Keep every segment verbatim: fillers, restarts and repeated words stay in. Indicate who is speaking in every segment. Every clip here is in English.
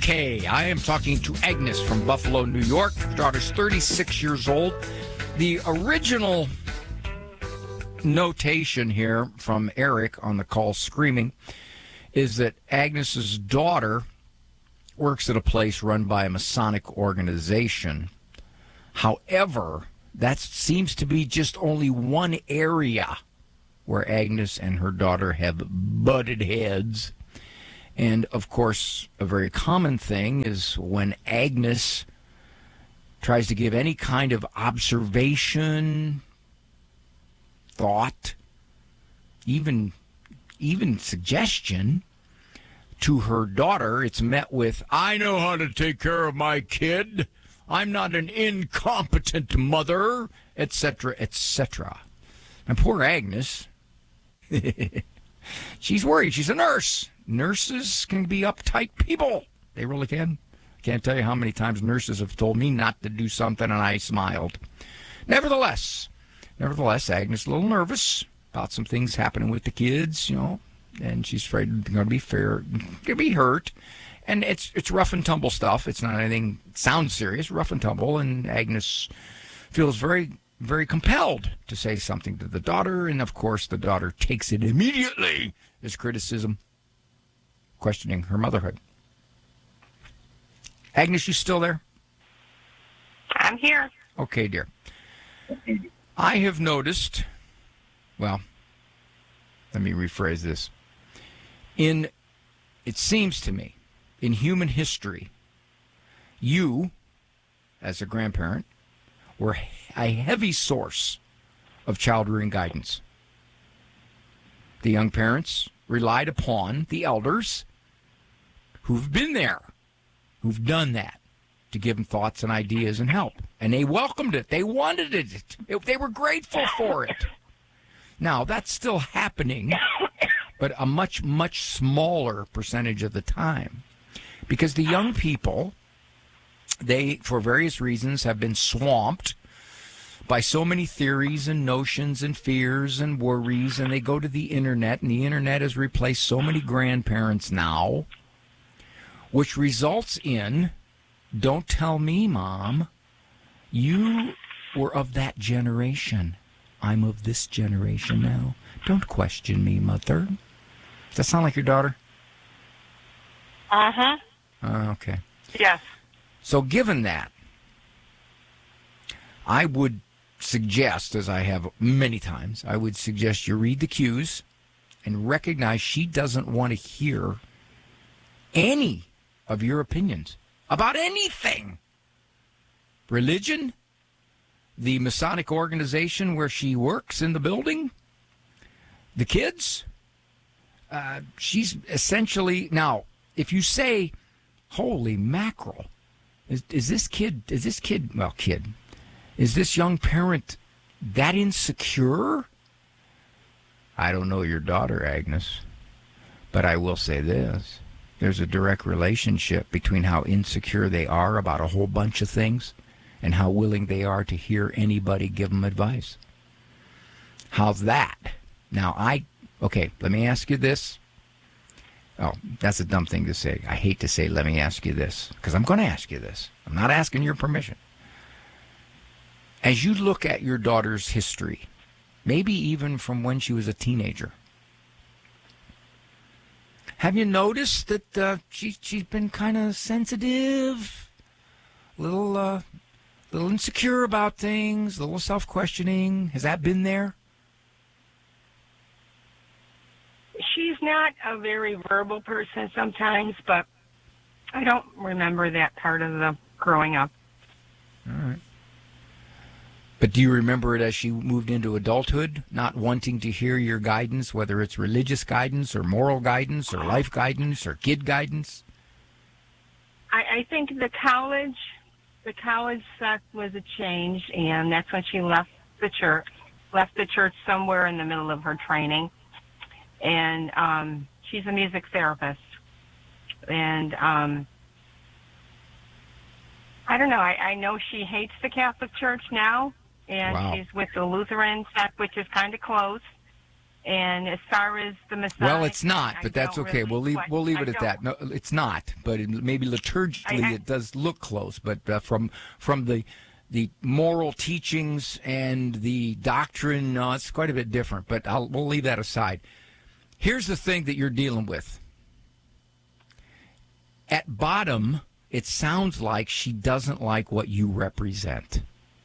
Speaker 1: Okay, I am talking to Agnes from Buffalo, New York. Her daughter's thirty-six years old. The original notation here from Eric on the call screaming is that Agnes's daughter works at a place run by a Masonic organization. However, that seems to be just only one area where Agnes and her daughter have butted heads. And, of course, a very common thing is when Agnes tries to give any kind of observation, thought, even even suggestion to her daughter, it's met with, I know how to take care of my kid. I'm not an incompetent mother, et cetera, et cetera. And poor Agnes, she's worried. She's a nurse. Nurses can be uptight people. They really can. Can't tell you how many times nurses have told me not to do something, and I smiled. Nevertheless, nevertheless, Agnes is a little nervous about some things happening with the kids, you know, and she's afraid they're going to be fair, going to be hurt. And it's it's rough and tumble stuff. It's not anything sounds serious, rough and tumble. And Agnes feels very, very compelled to say something to the daughter. And, of course, the daughter takes it immediately as criticism, questioning her motherhood. Agnes, you still there?
Speaker 2: I'm here.
Speaker 1: Okay, dear. I have noticed, well, let me rephrase this. In, it seems to me, in human history, you, as a grandparent, were a heavy source of child-rearing guidance. The young parents relied upon the elders who've been there, who've done that, to give them thoughts and ideas and help. And they welcomed it. They wanted it. it they were grateful for it. Now, that's still happening, but a much, much smaller percentage of the time. Because the young people, they, for various reasons, have been swamped by so many theories and notions and fears and worries, and they go to the internet, and the internet has replaced so many grandparents now, which results in, don't tell me, Mom, you were of that generation. I'm of this generation now. Don't question me, Mother. Does that sound like your daughter?
Speaker 2: Uh-huh.
Speaker 1: Uh, okay.
Speaker 2: Yes.
Speaker 1: So given that, I would suggest, as I have many times, I would suggest you read the cues and recognize she doesn't want to hear any of your opinions about anything. Religion, the Masonic organization where she works in the building, the kids. Uh, she's essentially, now, if you say, holy mackerel, is, is this kid, is this kid, well, kid, is this young parent that insecure? I don't know your daughter, Agnes, but I will say this. There's a direct relationship between how insecure they are about a whole bunch of things and how willing they are to hear anybody give them advice. How's that? Now, I, okay, let me ask you this. Oh, that's a dumb thing to say. I hate to say, let me ask you this, because I'm going to ask you this. I'm not asking your permission. As you look at your daughter's history, maybe even from when she was a teenager, have you noticed that uh, she, she's been kind of sensitive, a little, uh, little insecure about things, a little self-questioning? Has that been there?
Speaker 2: She's not a very verbal person sometimes, but I don't remember that part of the growing up.
Speaker 1: All right. But do you remember it as she moved into adulthood, not wanting to hear your guidance, whether it's religious guidance or moral guidance or life guidance or kid guidance?
Speaker 2: I, I think the college, the college stuff was a change, and that's when she left the church, left the church somewhere in the middle of her training. And um, she's a music therapist. And um, I don't know, I, I know she hates the Catholic Church now. And
Speaker 1: wow.
Speaker 2: She's with the Lutheran sect, which is kind of close. And as far as the Masonic,
Speaker 1: well, it's not,
Speaker 2: I
Speaker 1: but that's
Speaker 2: don't
Speaker 1: okay.
Speaker 2: really
Speaker 1: We'll leave
Speaker 2: question-
Speaker 1: we'll leave it
Speaker 2: I
Speaker 1: at that.
Speaker 2: don't-
Speaker 1: No, it's not, but it, maybe liturgically
Speaker 2: I- I-
Speaker 1: it does look close. But uh, from from the the moral teachings and the doctrine, no, it's quite a bit different. But I'll, we'll leave that aside. Here's the thing that you're dealing with. At bottom, it sounds like she doesn't like what you represent.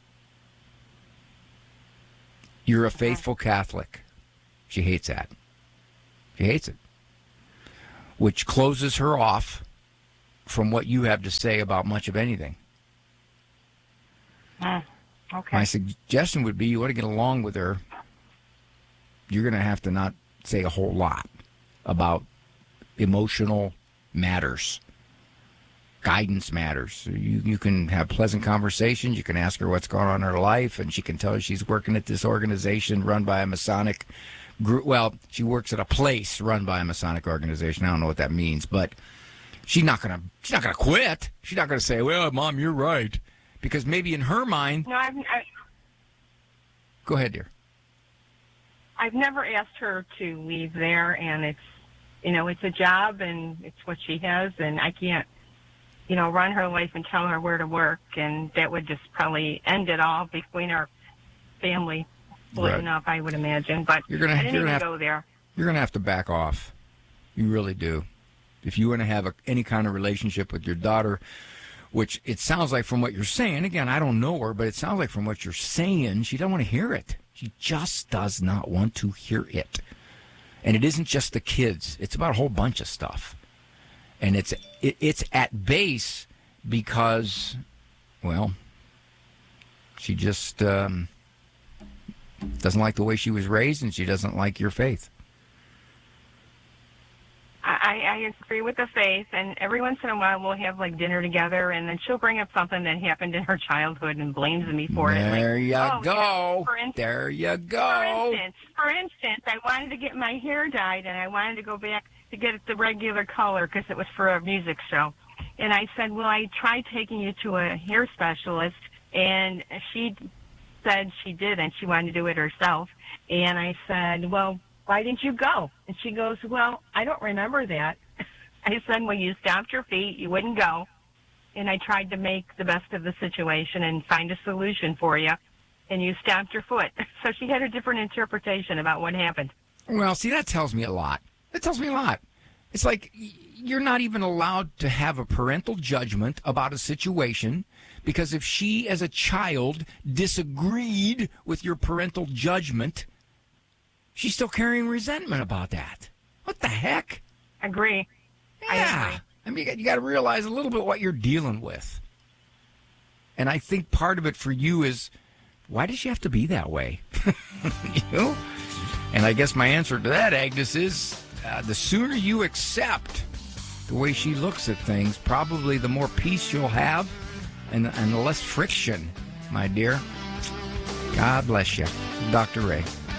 Speaker 1: You're a faithful Catholic. She hates that. She hates it. Which closes her off from what you have to say about much of anything.
Speaker 2: Mm, okay.
Speaker 1: My suggestion would be you want to get along with her. You're going to have to not say a whole lot about emotional matters. Guidance matters. You you can have pleasant conversations. You can ask her what's going on in her life, and she can tell you she's working at this organization run by a Masonic group. Well, she works at a place run by a Masonic organization. I don't know what that means, but she's not gonna she's not gonna quit. She's not gonna say, "Well, Mom, you're right," because maybe in her mind.
Speaker 2: No, I've I,
Speaker 1: Go ahead, dear.
Speaker 2: I've never asked her to leave there, and it's you know it's a job, and it's what she has, and I can't. you know, run her life and tell her where to work, and that would just probably end it all between our family splitting
Speaker 1: Right.
Speaker 2: up, I would imagine. But
Speaker 1: You're gonna-
Speaker 2: I didn't
Speaker 1: you're
Speaker 2: even
Speaker 1: gonna have-
Speaker 2: go there.
Speaker 1: You're going to have to back off. You really do. If you want to have a, any kind of relationship with your daughter, which it sounds like from what you're saying, again, I don't know her, but it sounds like from what you're saying, she doesn't want to hear it. She just does not want to hear it. And it isn't just the kids. It's about a whole bunch of stuff. And it's it, it's at base because, well, she just um, doesn't like the way she was raised, and she doesn't like your faith.
Speaker 2: I, I agree with the faith, and every once in a while we'll have like dinner together, and then she'll bring up something that happened in her childhood and blames me for it.
Speaker 1: There
Speaker 2: Like,
Speaker 1: you
Speaker 2: oh,
Speaker 1: go.
Speaker 2: You know, for instance,
Speaker 1: there you
Speaker 2: For
Speaker 1: go.
Speaker 2: instance, for instance, I wanted to get my hair dyed, and I wanted to go back to get it the regular color because it was for a music show. And I said, well, I tried taking you to a hair specialist, and she said she did, and she wanted to do it herself. And I said, well, why didn't you go? And she goes, well, I don't remember that. I said, well, you stomped your feet, you wouldn't go. And I tried to make the best of the situation and find a solution for you. And you stamped your foot. So she had a different interpretation about what happened.
Speaker 1: Well, see, that tells me a lot. That tells me a lot. It's like y- you're not even allowed to have a parental judgment about a situation because if she, as a child, disagreed with your parental judgment, she's still carrying resentment about that. What the heck?
Speaker 2: Agree. I
Speaker 1: Yeah.
Speaker 2: agree.
Speaker 1: I mean, you got to realize a little bit what you're dealing with. And I think part of it for you is, why does she have to be that way? You know? And I guess my answer to that, Agnes, is uh, the sooner you accept the way she looks at things, probably the more peace you'll have and, and the less friction, my dear. God bless you. Doctor Ray.